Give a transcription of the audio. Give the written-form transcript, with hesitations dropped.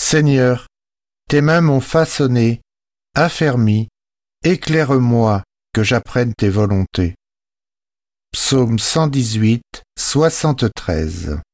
Seigneur, tes mains m'ont façonné, affermi, éclaire-moi que j'apprenne tes volontés. Psaume 118, 73.